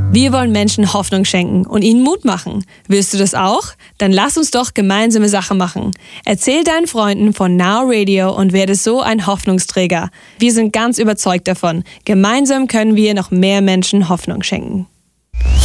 Wir wollen Menschen Hoffnung schenken und ihnen Mut machen. Willst du das auch? Dann lass uns doch gemeinsame Sache machen. Erzähl deinen Freunden von Now Radio und werde so ein Hoffnungsträger. Wir sind ganz überzeugt davon. Gemeinsam können wir noch mehr Menschen Hoffnung schenken.